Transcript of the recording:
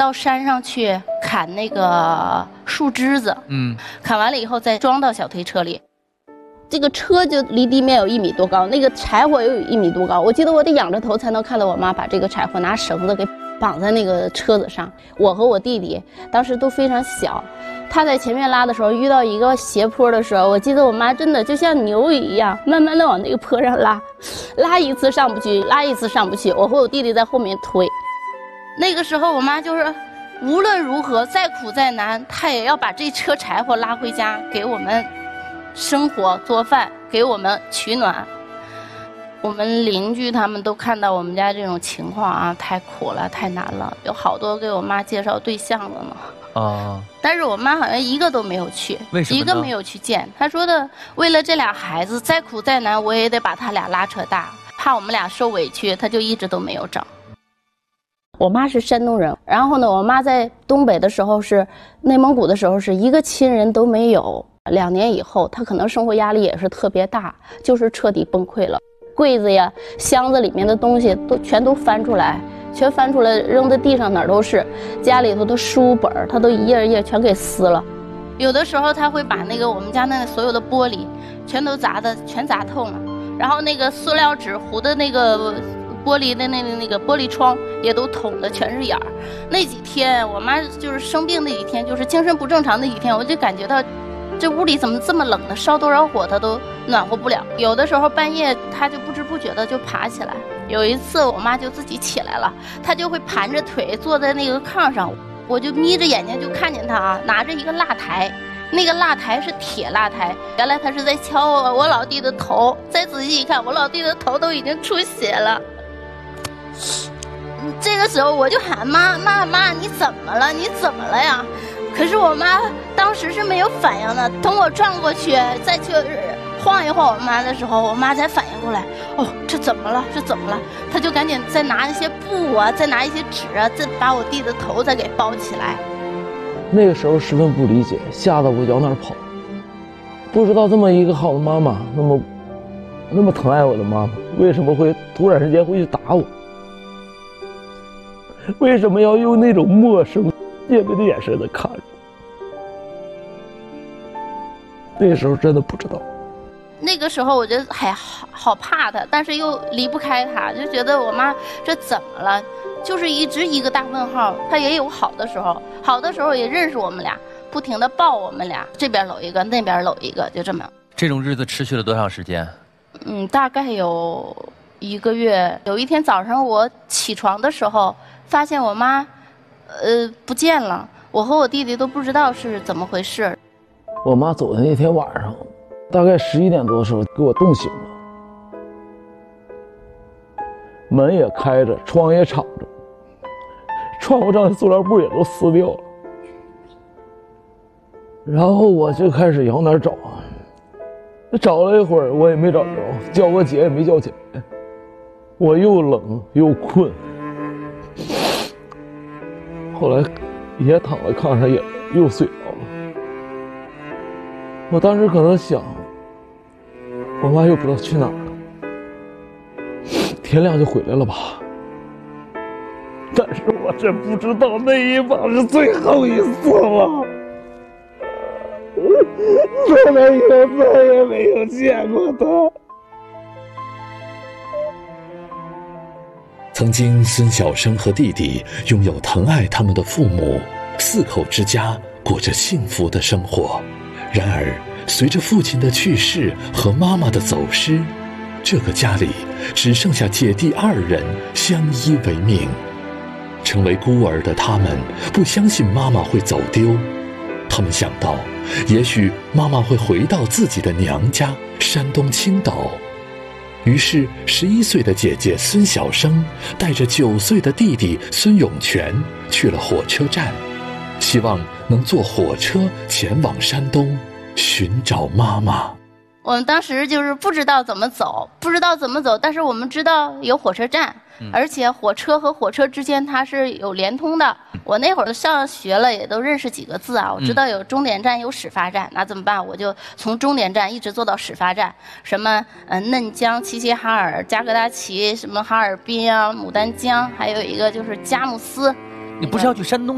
到山上去砍那个树枝子，砍完了以后再装到小推车里。这个车就离地面有1米多高，那个柴火又有1米多高。我记得我得仰着头才能看到我妈把这个柴火拿绳子给绑在那个车子上。我和我弟弟当时都非常小，他在前面拉的时候遇到一个斜坡的时候，我记得我妈真的就像牛一样，慢慢的往那个坡上拉，拉一次上不去，拉一次上不去，我和我弟弟在后面推。那个时候我妈就是无论如何再苦再难，她也要把这车柴火拉回家给我们生活做饭，给我们取暖。我们邻居他们都看到我们家这种情况啊，太苦了，太难了，有好多给我妈介绍对象的呢。但是我妈好像一个都没有去， 为什么呢？ 一个没有去见。她说的，为了这俩孩子，再苦再难，我也得把他俩拉扯大，怕我们俩受委屈，她就一直都没有找。我妈是山东人，然后呢，我妈在东北的时候是内蒙古的时候是一个亲人都没有。2年以后，她可能生活压力也是特别大，就是彻底崩溃了。柜子呀、箱子里面的东西全都翻出来，扔在地上，哪儿都是。家里头的书本她都一页一页全给撕了。有的时候她会把那个我们家那所有的玻璃全都全砸透了，然后那个塑料纸糊的那个玻璃的那个玻璃窗也都捅的全是眼儿。那几天我妈就是生病那几天，就是精神不正常那几天，我就感觉到这屋里怎么这么冷呢？烧多少火它都暖和不了。有的时候半夜她就不知不觉的就爬起来。有一次我妈就自己起来了，她就会盘着腿坐在那个炕上，我就眯着眼睛就看见她啊，拿着一个蜡台，那个蜡台是铁蜡台，原来她是在敲我老弟的头。再仔细一看，我老弟的头都已经出血了。这个时候我就喊妈，你怎么了？你怎么了呀？可是我妈当时是没有反应的，等我转过去再去晃一晃我妈的时候，我妈才反应过来，这怎么了？她就赶紧再拿一些布啊，再拿一些纸啊，再把我弟的头再给包起来。 那个时候十分不理解，吓得我往哪儿跑，不知道这么一个好的妈妈，那么疼爱我的妈妈，为什么会突然之间会去打我？为什么要用那种陌生戒备的眼神在看着？那个时候真的不知道。 那个时候我就还好怕她，但是又离不开她，就觉得我妈这怎么了，就是一直一个大问号。她也有好的时候也认识我们俩，不停地抱我们俩，这边搂一个那边搂一个，就这么。 这种日子持续了多长时间？ 大概有1个月。有一天早上我起床的时候，发现我妈不见了，我和我弟弟都不知道是怎么回事。 我妈走的那天晚上，大概11点多的时候给我冻醒了，门也开着，窗也敞着，窗户上的塑料布也都撕掉了。然后我就开始往哪儿找，找了一会儿我也没找着，叫我姐也没叫起来，我又冷又困。后来也躺在炕上，也又睡着了。我当时可能想，我妈又不知道去哪儿了，天亮就回来了吧。但是我真不知道那一把是最后一次了。从那以后再也没有见过她。 曾经孙小生和弟弟拥有疼爱他们的父母，4口之家过着幸福的生活。然而随着父亲的去世和妈妈的走失，这个家里只剩下姐弟2人相依为命。成为孤儿的他们不相信妈妈会走丢，他们想到也许妈妈会回到自己的娘家山东青岛。于是11岁的姐姐孙小生带着9岁的弟弟孙永全去了火车站，希望能坐火车前往山东寻找妈妈。 我们当时就是不知道怎么走，但是我们知道有火车站，而且火车和火车之间它是有联通的。我那会儿上学了，也都认识几个字啊，我知道有终点站有始发站，那怎么办？我就从终点站一直坐到始发站，什么嫩江、齐齐哈尔、加格达奇，什么哈尔滨啊、牡丹江，还有一个就是佳木斯。 你不是要去山东